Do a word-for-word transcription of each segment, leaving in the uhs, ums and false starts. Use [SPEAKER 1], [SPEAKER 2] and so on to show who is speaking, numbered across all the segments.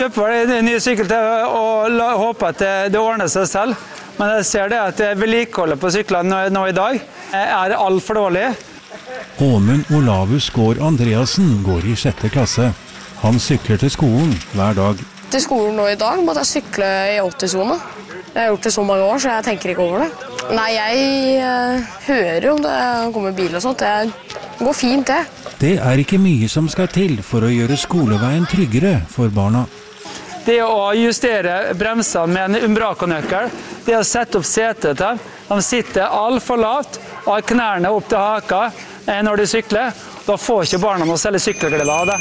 [SPEAKER 1] Kjøper en ny sykkel til og håper at det, det ordner seg selv. Men jeg ser det at vedlikeholdet på syklene nå, nå i dag er alt for dårlig.
[SPEAKER 2] Åmund Olavus Gård Andreasen går i sjette klasse. Han sykler til skolen hver dag.
[SPEAKER 3] Til skolen nå i dag måtte jeg sykle i åtti-sone. Jeg har gjort det så mange år, så jeg tenker ikke over det. Nei, jeg uh, hører om det kommer bil og sånt. Det går fint, det.
[SPEAKER 2] Det er ikke mye som skal til for å gjøre skoleveien tryggere for barna.
[SPEAKER 1] Det å justere bremsene med en umbrakonøkkel, det å sette opp setet til, de sitter alt for lavt og har knærne opp til haka når de sykler. Da får ikke barna noe særlig sykkelglede av det.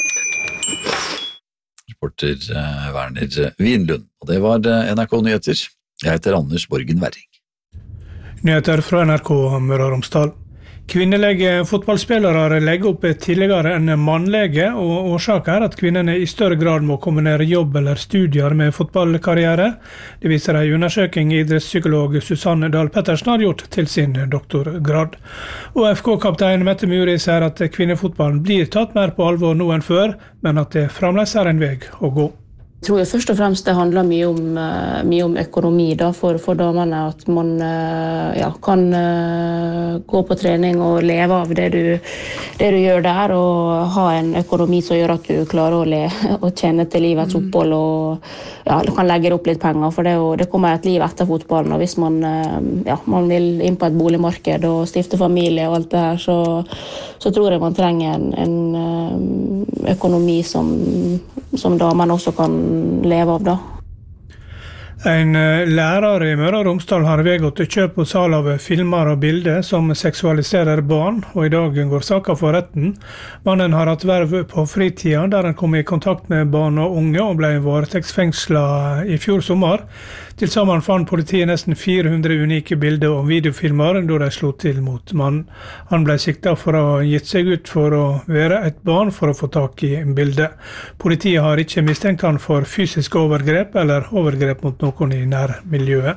[SPEAKER 4] Reporter eh, Werner Wienlund, og det var eh, N R K Nyheter. Jeg heter Anders Borgen Werring.
[SPEAKER 5] Nyheter fra N R K Møre og Romsdal. Kvinnelige fotballspillere legger opp tidligere enn mannlige, og årsaken er at kvinnene i større grad må kombinere jobb eller studier med fotballkarriere. Det viser en undersøking idrettspsykolog Susanne Dahl Pettersen har gjort til sin doktorgrad. Og F K-kaptein Mette Muri sier at kvinnefotballen blir tatt mer på alvor nå enn før, men at det fremdeles er en vei å gå.
[SPEAKER 6] Jeg tror først og fremst det handler mye om, mye om økonomi da, for, for damene, at man ja, kan uh, gå på trening og leve av det du, det du gjør der, og ha en økonomi som gjør at du klarer å, le, å tjene til livets opphold, og ja, du kan legge opp litt penger, for det, og det kommer et liv etter fotballen, og hvis man, uh, ja, man vil inn på et boligmarked og stifte familie og alt det her, så, så tror jeg man trenger en, en økonomi som, som damene også kan leve av da.
[SPEAKER 5] En lærer i Møre og Romsdal har vedgått kjøp og salg av filmer og bilder som seksualiserer barn, og i dag går saken for retten. Mannen har hatt verv på fritida, der han kom i kontakt med barn og unge og ble varetektsfengslet i fjor sommer. Til sammen fant politiet nesten fire hundre unike bilder og videofilmer da de slo til mot mannen. Han ble siktet for å ha gitt seg ut for å være et barn for å få tak i bildet. Politiet har ikke mistenkt han for fysisk overgrep eller overgrep mot noen i nærmiljøet.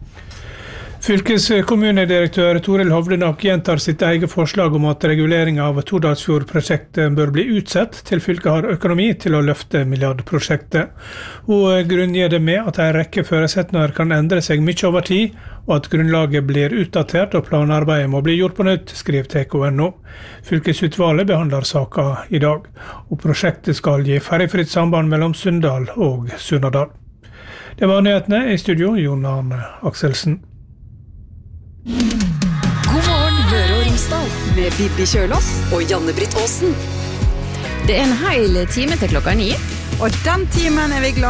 [SPEAKER 5] Fylkeskommunedirektør Toril Hovdenak gjentar sitt eget forslag om at reguleringen av Tordalsfjord-prosjektet bør bli utsatt til fylket har økonomi til å løfte milliardprosjektet. Hun grunngir det med at en rekke føresetninger kan endre seg mye over tid, og at grunnlaget blir utdatert og planarbeidet må bli gjort på nytt, skriver T K N O. Fylkesutvalget behandler saken i dag, og prosjektet skal gi ferjefritt samband mellom Sunndal og Sunnadal. Det var nyhetene i studio, Jon Arne Akselsen.
[SPEAKER 7] God morgen, Møre og Romsdal, med Bibi Kjølås og Janne Britt Aasen.
[SPEAKER 8] Det er en hel time til klokka ni.
[SPEAKER 9] Og den timen er vi glad